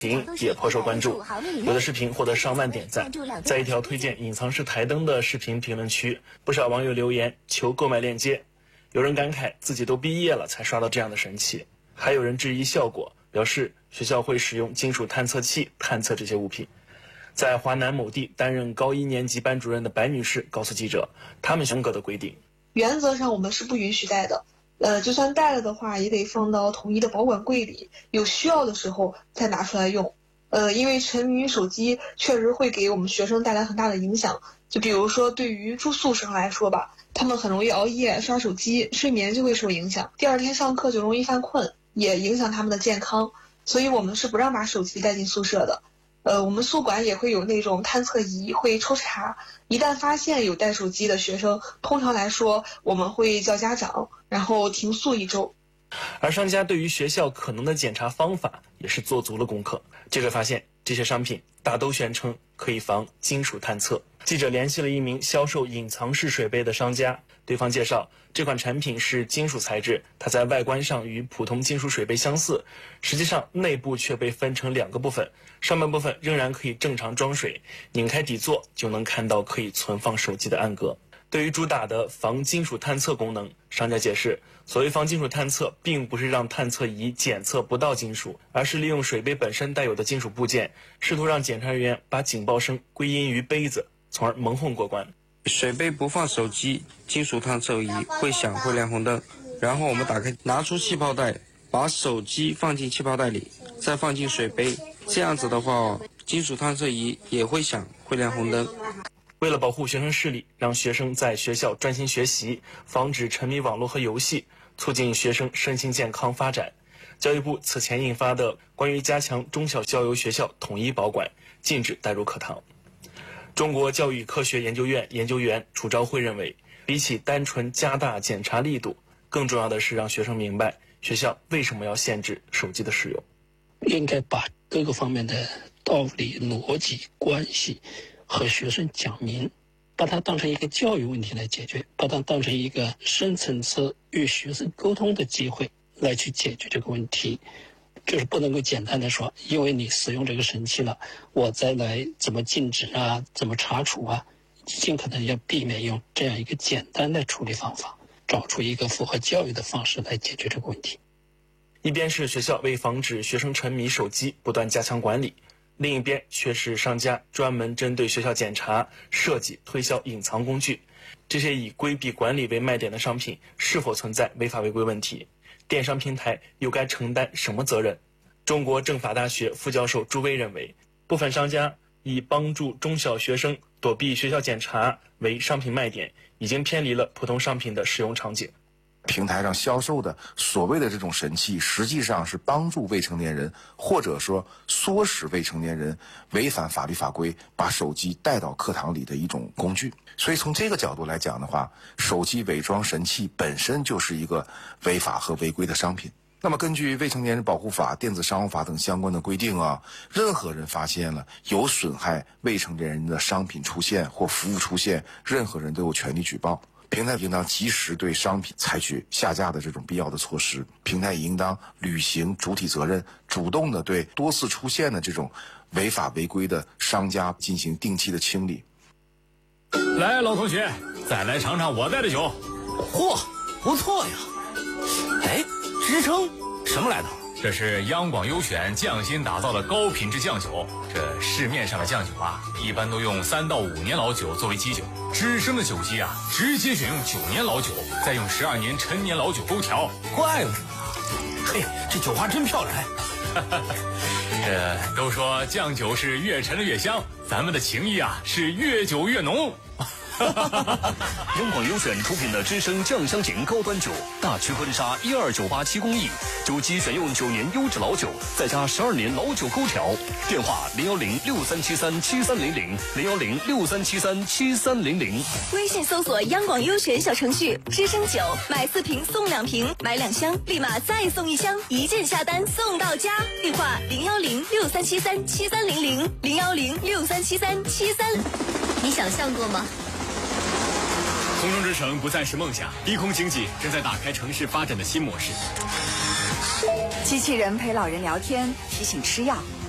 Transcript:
也颇受关注，有的视频获得上万点赞。在一条推荐隐藏式台灯的视频评论区，不少网友留言求购买链接。有人感慨自己都毕业了才刷到这样的神器，还有人质疑效果，表示学校会使用金属探测器探测这些物品。在华南某地担任高1年级班主任的白女士告诉记者，他们严格的规定， 原则上我们是不允许带的。就算带了的话，也得放到统一的保管柜里，有需要的时候再拿出来用。因为沉迷于手机确实会给我们学生带来很大的影响。就比如说对于住宿生来说吧，他们很容易熬夜刷手机，睡眠就会受影响，第二天上课就容易犯困，也影响他们的健康。所以我们是不让把手机带进宿舍的。我们宿管也会有那种探测仪，会抽查，一旦发现有带手机的学生，通常来说我们会叫家长，然后停宿1周。 而商家对于学校可能的检查方法也是做足了功课。记者发现，这些商品大都宣称可以防金属探测。记者联系了一名销售隐藏式水杯的商家，对方介绍，这款产品是金属材质，它在外观上与普通金属水杯相似，实际上内部却被分成2个部分，上半部分仍然可以正常装水，拧开底座就能看到可以存放手机的暗格。对于主打的防金属探测功能，商家解释，所谓防金属探测并不是让探测仪检测不到金属，而是利用水杯本身带有的金属部件，试图让检查人员把警报声归因于杯子，从而蒙混过关。 水杯不放手机，金属探测仪会响会亮红灯，然后我们打开，拿出气泡袋，把手机放进气泡袋里，再放进水杯，这样子的话，金属探测仪也会响会亮红灯。 为了保护学生视力，让学生在学校专心学习，防止沉迷网络和游戏，促进学生身心健康发展，教育部此前印发的关于加强中小校邮学校统一保管，禁止带入课堂。中国教育科学研究院研究员楚昭辉认为，比起单纯加大检查力度，更重要的是让学生明白学校为什么要限制手机的使用。 应该把各个方面的道理、逻辑、关系和学生讲明，把它当成一个教育问题来解决，把它当成一个深层次与学生沟通的机会来去解决这个问题。就是不能够简单的说，因为你使用这个神器了，我再来怎么禁止啊，怎么查处啊，尽可能要避免用这样一个简单的处理方法，找出一个符合教育的方式来解决这个问题。 一边是学校为防止学生沉迷手机不断加强管理，另一边却是商家专门针对学校检查设计推销隐藏工具。这些以规避管理为卖点的商品是否存在违法违规问题？电商平台又该承担什么责任？中国政法大学副教授朱威认为，部分商家以帮助中小学生躲避学校检查为商品卖点，已经偏离了普通商品的使用场景。 平台上销售的所谓的这种神器，实际上是帮助未成年人，或者说唆使未成年人违反法律法规，把手机带到课堂里的一种工具。所以从这个角度来讲的话，手机伪装神器本身就是一个违法和违规的商品。那么根据《未成年人保护法》《电子商务法》等相关的规定啊，任何人发现了有损害未成年人的商品出现或服务出现，任何人都有权利举报。平台应当及时对商品采取下架的这种必要的措施，平台也应当履行主体责任，主动的对多次出现的这种违法违规的商家进行定期的清理。 来，老同学，再来尝尝我带的酒。 嚯，不错呀！哎，支撑什么来头？ 这是央广优选匠心打造的高品质酱酒。这市面上的酱酒啊，一般都用3到5年老酒作为基酒，知生的酒基啊，直接选用9年老酒，再用12年陈年老酒勾调。 怪不得呢，嘿，这酒花真漂亮！ 都说酱酒是越陈越香，咱们的情谊啊是越久越浓。 央广优选出品的知生酱香型高端酒，大曲婚纱12987公益，酒基选用9年优质老酒，再加12年老酒勾调。电话01063737300 01063737300。 微信搜索央广优选小程序，知生酒买4瓶送2瓶，买2箱立马再送1箱，一键下单送到家。电话01063737300 010637373。你想象过吗？ 空中之城不再是梦想，低空经济正在打开城市发展的新模式。 机器人陪老人聊天，提醒吃药。